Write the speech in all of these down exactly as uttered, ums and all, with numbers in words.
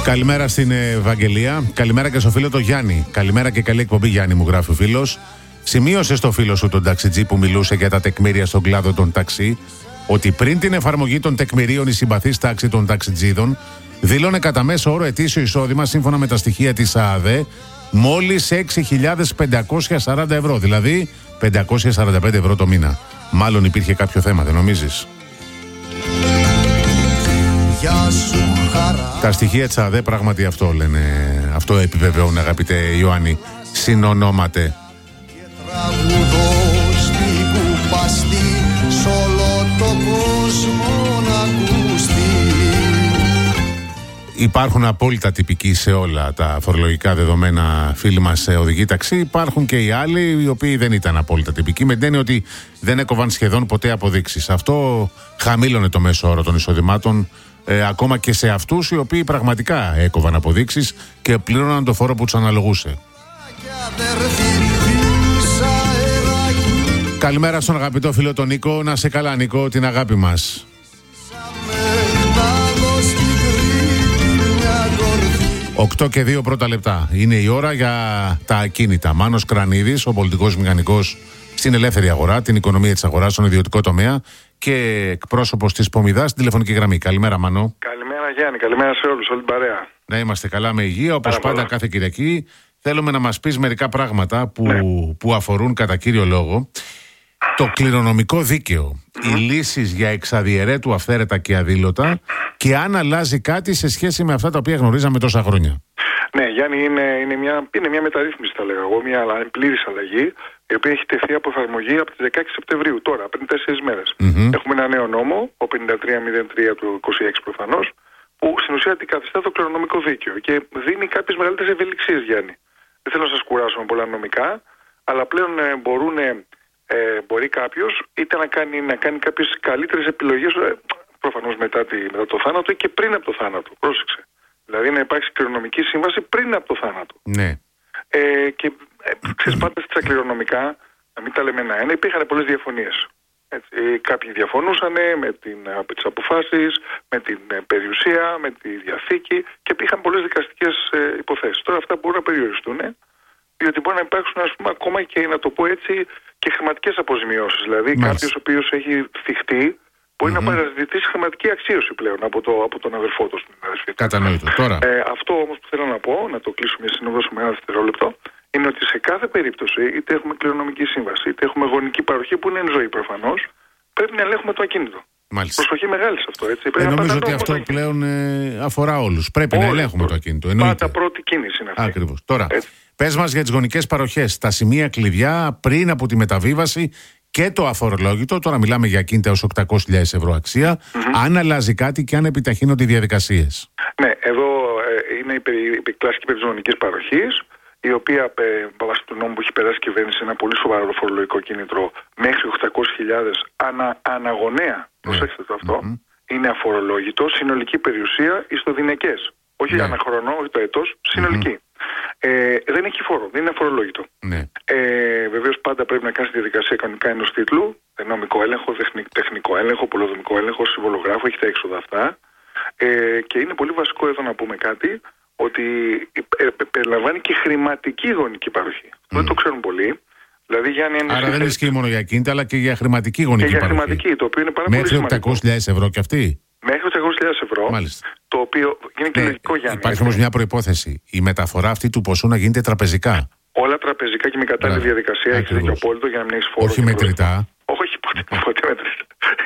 Καλημέρα στην Ευαγγελία. Καλημέρα και στο φίλο το Γιάννη. Καλημέρα και καλή εκπομπή, Γιάννη, μου γράφει ο φίλος. Σημείωσε στο φίλο σου τον ταξιτζή που μιλούσε για τα τεκμήρια στον κλάδο των ταξί ότι πριν την εφαρμογή των τεκμηρίων η συμπαθής τάξη των ταξιτζίδων δήλωνε κατά μέσο όρο ετήσιο εισόδημα σύμφωνα με τα στοιχεία της ΑΑΔΕ μόλις έξι χιλιάδες πεντακόσια σαράντα ευρώ, δηλαδή πεντακόσια σαράντα πέντε ευρώ το μήνα. Μάλλον υπήρχε κάποιο θέμα, δεν νομίζεις? Τα στοιχεία της ΑΑΔΕ πράγματι αυτό λένε, αυτό επιβεβαιώνουν, αγαπητέ Ιωάννη. Συνονόματε. Υπάρχουν απόλυτα τυπικοί σε όλα τα φορολογικά δεδομένα φίλοι μας οδηγοί ταξί. Υπάρχουν και οι άλλοι οι οποίοι δεν ήταν απόλυτα τυπικοί, με την έννοια ότι δεν έκοβαν σχεδόν ποτέ αποδείξεις. Αυτό χαμήλωνε το μέσο όρο των εισοδημάτων, ε, ακόμα και σε αυτούς οι οποίοι πραγματικά έκοβαν αποδείξεις και πλήρωναν το φόρο που τους αναλογούσε. Καλημέρα στον αγαπητό φίλο τον Νίκο. Να σε καλά, Νίκο, την αγάπη μας. οκτώ και δύο πρώτα λεπτά. Είναι η ώρα για τα ακίνητα. Μάνος Κρανίδης, ο πολιτικός μηχανικός στην ελεύθερη αγορά, την οικονομία της αγοράς, στον ιδιωτικό τομέα και εκπρόσωπος της Πομιδάς, στην τηλεφωνική γραμμή. Καλημέρα, Μάνο. Καλημέρα, Γιάννη. Καλημέρα σε όλους, όλη την παρέα. Να είμαστε καλά με υγεία, όπως πάντα κάθε Κυριακή. Θέλουμε να μας πεις μερικά πράγματα που, ναι. που αφορούν κατά κύριο λόγο το κληρονομικό δίκαιο. Mm. Οι λύσεις για εξαδιαιρέτου αυθαίρετα και αδήλωτα και αν αλλάζει κάτι σε σχέση με αυτά τα οποία γνωρίζαμε τόσα χρόνια. Ναι, Γιάννη, είναι, είναι, μια, είναι μια μεταρρύθμιση, θα λέγα εγώ, μια πλήρης αλλαγή, η οποία έχει τεθεί από εφαρμογή από τις δεκαέξι Σεπτεμβρίου, τώρα, πριν τέσσερις μέρες. Mm-hmm. Έχουμε ένα νέο νόμο, ο πενήντα τρία μηδέν τρία του είκοσι έξι προφανώς, που στην ουσία αντικαθιστά το κληρονομικό δίκαιο και δίνει κάποιες μεγαλύτερες ευελιξίες, Γιάννη. Δεν θέλω να σας κουράσω με πολλά νομικά, αλλά πλέον ε, μπορούν, ε, μπορεί κάποιος είτε να κάνει, να κάνει κάποιες καλύτερες επιλογές, ε, προφανώς μετά, τη, μετά το θάνατο και πριν από το θάνατο. Πρόσεξε. Δηλαδή να υπάρξει κληρονομική σύμβαση πριν από το θάνατο. Ναι. Ε, και ε, ξέρεις, πάντα στα κληρονομικά, να μην τα λέμε ένα-ένα, υπήρχαν πολλές διαφωνίες. Έτσι, κάποιοι διαφωνούσαν με, με τις αποφάσεις, με την ε, περιουσία, με τη διαθήκη και υπήρχαν πολλές δικαστικές ε, υποθέσεις. Τώρα αυτά μπορούν να περιοριστούν, ε, διότι μπορεί να υπάρξουν, ας πούμε, ακόμα και, να το πω έτσι, και χρηματικές αποζημιώσεις. Δηλαδή κάποιος ο οποίος έχει θυχτεί μπορεί mm-hmm. να παραζητήσει χρηματική αξίωση πλέον από, το, από τον αδερφό του στην αδερφή. Κατανοητό. Τώρα. Ε, αυτό όμως που θέλω να πω, να το κλείσουμε για να δώσουμε ένα δευτερόλεπτο, είναι ότι σε κάθε περίπτωση, είτε έχουμε κληρονομική σύμβαση, είτε έχουμε γονική παροχή που είναι εν ζωή προφανώς, πρέπει να ελέγχουμε το ακίνητο. Μάλιστα. Προσοχή μεγάλη σε αυτό, έτσι. Ε, νομίζω ότι αυτό το πλέον ε, αφορά όλους. Πρέπει Όλους, να ελέγχουμε το ακίνητο. Εννοείται. Πάντα πρώτη κίνηση είναι αυτή. Ακριβώς. Τώρα, πες μας για τις γονικές παροχές, τα σημεία κλειδιά πριν από τη μεταβίβαση και το αφορολόγητο. Τώρα μιλάμε για ακίνητα ως οκτακόσιες χιλιάδες ευρώ αξία. Mm-hmm. Αν αλλάζει κάτι και αν επιταχύνονται οι διαδικασίες. Ναι, εδώ ε, είναι η, περι, η κλασική περί της γονικής παροχής, η οποία ε, βάσει του νόμου που έχει περάσει η κυβέρνηση ένα πολύ σοβαρό φορολογικό κίνητρο μέχρι οκτακόσιες χιλιάδες ανα, αναγωνέα. Yeah. Προσέξτε το αυτό. Mm-hmm. Είναι αφορολόγητο, συνολική περιουσία ιστοδυναικές. Όχι yeah. αναχρονό, όχι το έτος, συνολική. Mm-hmm. Ε, δεν έχει φόρο, δεν είναι αφορολόγητο. Ναι. Ε, βεβαίως πάντα πρέπει να κάνει τη διαδικασία κανονικά ενός τίτλου, νομικό έλεγχο, τεχνικό έλεγχο, πολεοδομικό έλεγχο, συμβολογράφο, έχει τα έξοδα αυτά. Ε, και είναι πολύ βασικό εδώ να πούμε κάτι, ότι ε, ε, περιλαμβάνει και χρηματική γονική παροχή. Mm. Δεν το ξέρουν πολλοί. Δηλαδή, για Άρα σχέση... δεν ισχύει μόνο για ακίνητα, αλλά και για χρηματική γονική και για παροχή. Χρηματική, το οποίο είναι πάρα Μέχρι πολύ σημαντικό. οκτακόσιες χιλιάδες ευρώ και αυτή. Μέχρι οκτακόσιες χιλιάδες ευρώ. Μάλιστα. Το οποίο είναι και ναι, λογικό, Γιάννη. Υπάρχει όμως μια προϋπόθεση. Η μεταφορά αυτή του ποσού να γίνεται τραπεζικά. Όλα τραπεζικά και με κατάλληλη διαδικασία. Έχει δίκιο απόλυτο για να μην έχει φόρο. Όχι μετρητά. Όχι, ποτέ, ποτέ μετρητά.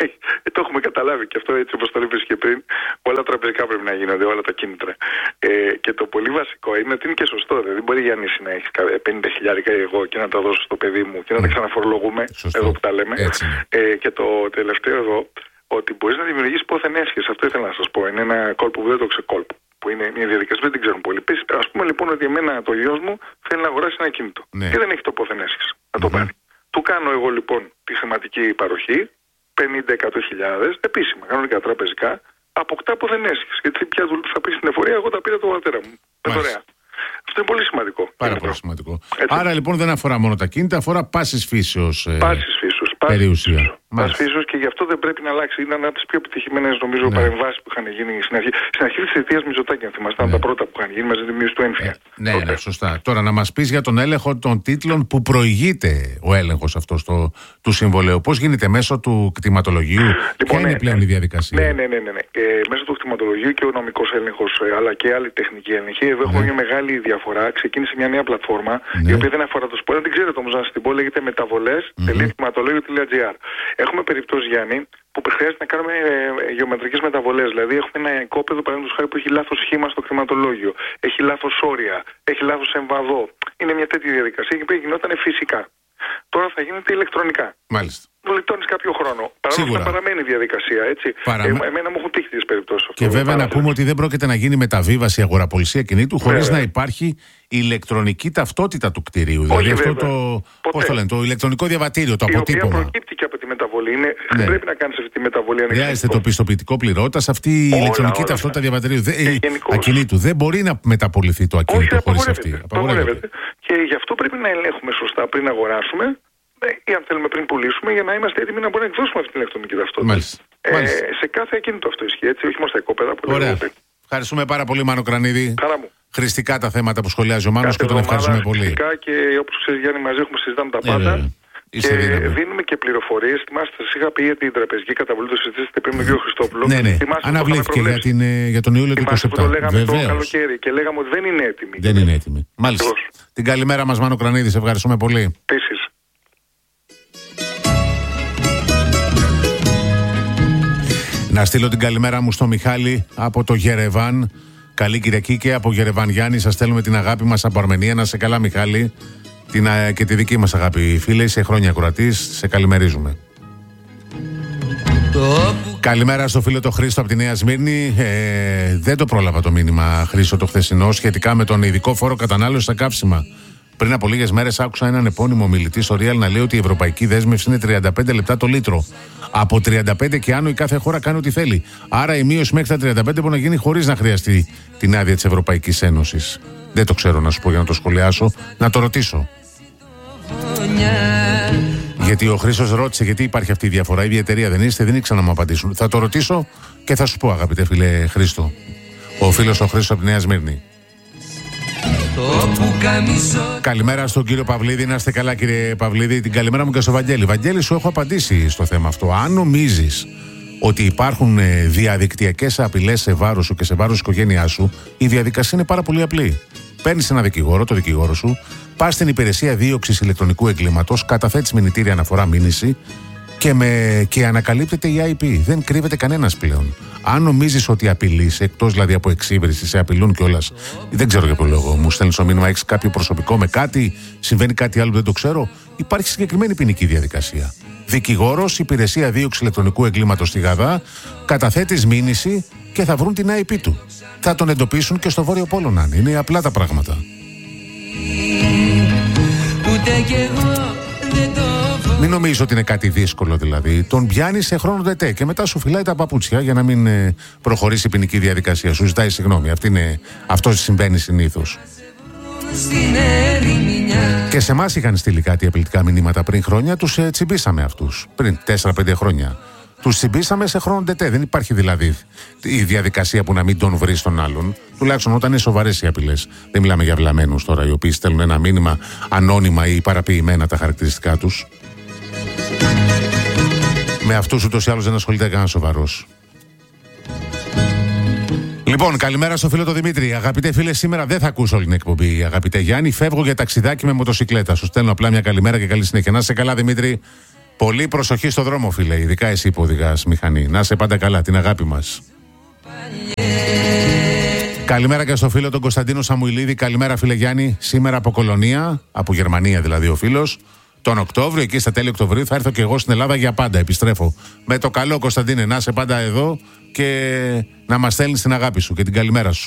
Το έχουμε καταλάβει και αυτό, έτσι όπως το είπες και πριν. Όλα τραπεζικά πρέπει να γίνονται, όλα τα κίνητρα. Ε, και το πολύ βασικό είναι ότι είναι και σωστό. Δηλαδή, δεν μπορεί η Γιάννη να έχει πενήντα χιλιάρικα εγώ και να τα δώσω στο παιδί μου και να τα ξαναφορολογούμε. Εδώ που τα λέμε. Ε, και το τελευταίο εδώ, ότι μπορεί να δημιουργήσει πόθεν έσχεση. Αυτό ήθελα να σας πω. Είναι ένα κόλπο που δεν το ξεκόλπο. Που είναι μια διαδικασία που δεν την ξέρουν πολλοί. Ας πούμε λοιπόν ότι εμένα το γιος μου θέλει να αγοράσει ένα κινητό. Ναι. Και δεν έχει το πόθεν έσχεση να το mm-hmm. πάρει. Του κάνω εγώ λοιπόν τη χρηματική παροχή, πενήντα με εκατό χιλιάδες, επίσημα, κανονικά τραπεζικά, αποκτά πόθεν έσχεση. Γιατί πια του θα πει στην εφορία, εγώ τα πήρα το πατέρα μου. Με δωρεά. Αυτό είναι πολύ σημαντικό. Πάρα πολύ σημαντικό. Έτσι. Άρα λοιπόν δεν αφορά μόνο τα κίνητα, αφορά πάσης φύσεως ε, πάσης φύσεως, περιουσία. Πας φύσεως και γι' αυτό δεν πρέπει να αλλάξει. Είναι ένα από τις πιο επιτυχημένες νομίζω ναι. παρεμβάσεις που είχαν γίνει στην αρχή. Στην αρχή της θητείας Μητσοτάκη, αν θυμάστε, ναι. τα πρώτα που είχαν γίνει μαζί με τη μείωση του έμφυα. Ε, ναι, ναι, σωστά. Τώρα να μας πεις για τον έλεγχο των τίτλων που προηγείται ο έλεγχος αυτός το, του συμβολέου. Πώς γίνεται μέσω του κτηματολογίου, λοιπόν, ποια ναι, είναι πλέον η διαδικασία? Ναι, ναι, ναι. ναι, ναι. Ε, μέσω του κτηματολογίου και ο νομικός έλεγχος, αλλά και άλλη τεχνική έλεγχη. Εδώ ναι. έχουμε μια μεγάλη διαφορά. Ξεκίνησε μια νέα πλατφόρμα, ναι. η οποία δεν αφορά το σπορ. Δεν ξέρετε όμως να σας την πω, λέγεται μεταβολές τελεία κτηματολόγιο τελεία τζι άρ. Έχουμε περιπτώσει, Γιάννη, που χρειάζεται να κάνουμε ε, γεωμετρικές μεταβολές. Δηλαδή, έχουμε ένα οικόπεδο, παραδείγματος χάρη, που έχει λάθος σχήμα στο κτηματολόγιο, έχει λάθος όρια, έχει λάθος εμβαδό. Είναι μια τέτοια διαδικασία και που γινόταν φυσικά. Τώρα θα γίνεται ηλεκτρονικά. Μάλιστα. Βολιτώνεις κάποιο χρόνο. Παρόλο που παραμένει η διαδικασία, έτσι. Παρα... Ε, εμένα μου έχουν τύχει τις περιπτώσεις. Και βέβαια να πούμε ότι δεν πρόκειται να γίνει μεταβίβαση αγοραπολισία κινήτου χωρίς να υπάρχει ηλεκτρονική ταυτότητα του κτηρίου. Όχι, δηλαδή αυτό βέβαια. το. Πώς το λένε, το ηλεκτρονικό διαβατήριο, το η αποτύπωμα. Η οποία προκύπτει και από τη μεταβολή. Είναι, ναι. Πρέπει να κάνεις αυτή τη μεταβολή. Χρειάζεται το πιστοποιητικό πληρωτάς, αυτή η όλα, ηλεκτρονική όλα, ταυτότητα όλα. διαβατηρίου. Δε, ακινήτου. Δεν μπορεί να μεταπολυθεί το ακίνητο χωρίς αυτή. Απαγορεύεται. Και γι' αυτό πρέπει να ελέγχουμε σωστά πριν αγοράσουμε. Ή αν θέλουμε πριν πουλήσουμε, για να είμαστε έτοιμοι να μπορούμε να εκδώσουμε αυτή την ηλεκτρονική ταυτότητα. Μάλιστα. Ε, Μάλιστα. Σε κάθε ακίνητο αυτό ισχύει, έτσι, όχι μόνο στα οικόπεδα που Ωραία. Ευχαριστούμε πάρα πολύ, Μάνο Κρανίδη. Χαρά μου. Χρηστικά τα θέματα που σχολιάζει ο Μάνος και τον ευχαριστούμε πολύ. Χρηστικά και όπως ξέρεις, Γιάννη, μαζί έχουμε συζητάμε τα πάντα. Ε, και δύναμη. Δίνουμε και πληροφορίες. Θυμάστε, σας είχα πει για την τραπεζική καταβολή, το συζητήσετε πριν με τον κύριο Χριστόπουλο. Ναι, ναι. Αναβλήθηκε για, την, για τον Ιούλιο του είκοσι επτά. Το λέγαμε το καλοκαίρι και λέγαμε ότι δεν είναι έτοιμη. Δεν είναι έτοιμη. Μάλιστα. Την καλημέρα μας, Μάνο Κρανίδη, σε ευχαριστούμε πολύ. Επίσης. Να στείλω την καλημέρα μου στο Μιχάλη από το Γερεβάν. Καλή Κυριακή και από Γερεβάν, Γιάννη. Σας στέλνουμε την αγάπη μας από Αρμενία. Να σε καλά, Μιχάλη. Την, και τη δική μας αγάπη, φίλε. Είσαι χρόνια ακροατής. Σε καλημερίζουμε. Καλημέρα στο φίλο το Χρήστο από τη Νέα Σμύρνη. Ε, δεν το πρόλαβα το μήνυμα, Χρήστο, το χθεσινό, σχετικά με τον ειδικό φόρο κατανάλωση στα καύσιμα. Πριν από λίγες μέρες άκουσα έναν επώνυμο μιλητή στο Real να λέει ότι η ευρωπαϊκή δέσμευση είναι τριάντα πέντε λεπτά το λίτρο. Από τριάντα πέντε και άνω η κάθε χώρα κάνει ό,τι θέλει. Άρα η μείωση μέχρι τα τριάντα πέντε μπορεί να γίνει χωρίς να χρειαστεί την άδεια της Ευρωπαϊκής Ένωσης. Δεν το ξέρω να σου πω για να το σχολιάσω. Να το ρωτήσω. Γιατί ο Χρήστος ρώτησε γιατί υπάρχει αυτή η διαφορά. Η ίδια εταιρεία δεν είστε, δεν ήξερα να μου απαντήσουν. Θα το ρωτήσω και θα σου πω, αγαπητέ φίλε Χρήστο. Ο φίλος ο Χρήστος από τη Νέα Σμύρνη. Καλημέρα στον κύριο Παυλίδη. Να είστε καλά, κύριε Παυλίδη. Την καλημέρα μου και στο Βαγγέλη. Βαγγέλη, σου έχω απαντήσει στο θέμα αυτό. Αν νομίζεις ότι υπάρχουν διαδικτυακές απειλές σε βάρος σου και σε βάρος της οικογένειάς σου, η διαδικασία είναι πάρα πολύ απλή. Παίρνεις ένα δικηγόρο, το δικηγόρο σου, πας στην υπηρεσία δίωξης ηλεκτρονικού εγκλήματος, καταθέτεις μηνυτήρια αναφορά μήνυση και, με, και ανακαλύπτεται η άι πι. Δεν κρύβεται κανένας πλέον. Αν νομίζεις ότι απειλείς, εκτός δηλαδή από εξύβριση, σε απειλούν κιόλας, δεν ξέρω για ποιο λόγο, μου στέλνεις το μήνυμα, έχεις κάποιο προσωπικό με κάτι, συμβαίνει κάτι άλλο που δεν το ξέρω, υπάρχει συγκεκριμένη ποινική διαδικασία. Δικηγόρος, υπηρεσία δίωξης ηλεκτρονικού εγκλήματος στη Γαδά, καταθέτεις μήνυση και θα βρουν την άι πι του. Θα τον εντοπίσουν και στο Βόρειο Πόλο να είναι. Είναι απλά τα πράγματα. Μην νομίζω ότι είναι κάτι δύσκολο δηλαδή. Τον πιάνει σε χρόνο τετέ και μετά σου φυλάει τα παπούτσια για να μην ε, προχωρήσει η ποινική διαδικασία. Σου ζητάει συγγνώμη. Αυτή είναι, αυτό συμβαίνει συνήθως. Και σε εμάς είχαν στείλει κάτι απειλητικά μηνύματα πριν χρόνια. Τους ε, τσιμπήσαμε αυτούς. Πριν τέσσερα πέντε χρόνια. Τους τσιμπήσαμε σε χρόνο τετέ. Δεν υπάρχει δηλαδή η διαδικασία που να μην τον βρει τον άλλον. Τουλάχιστον όταν είναι σοβαρές οι απειλές. Δεν μιλάμε για βλαμμένους τώρα οι οποίοι στέλνουν ένα μήνυμα ανώνυμα ή παραποιημένα τα χαρακτηριστικά τους. Με αυτούς ούτως ή άλλως δεν ασχολείται κανένας σοβαρός. Λοιπόν, καλημέρα στο φίλο το Δημήτρη. Αγαπητέ φίλε, σήμερα δεν θα ακούσω όλη την εκπομπή. Αγαπητέ Γιάννη, φεύγω για ταξιδάκι με μοτοσυκλέτα. Σου στέλνω απλά μια καλημέρα και καλή συνέχεια. Να είσαι καλά, Δημήτρη. Πολύ προσοχή στο δρόμο, φίλε. Ειδικά εσύ που οδηγάς μηχανή. Να είσαι πάντα καλά, την αγάπη μας. Καλημέρα και στο φίλο τον Κωνσταντίνο Σαμουηλίδη. Καλημέρα, φίλε Γιάννη. Σήμερα από Κολονία, από Γερμανία δηλαδή ο φίλος. Τον Οκτώβριο, εκεί στα τέλη Οκτωβρίου, θα έρθω και εγώ στην Ελλάδα για πάντα. Επιστρέφω. Με το καλό, Κωνσταντίνε, να είσαι πάντα εδώ και να μας στέλνεις την αγάπη σου και την καλημέρα σου.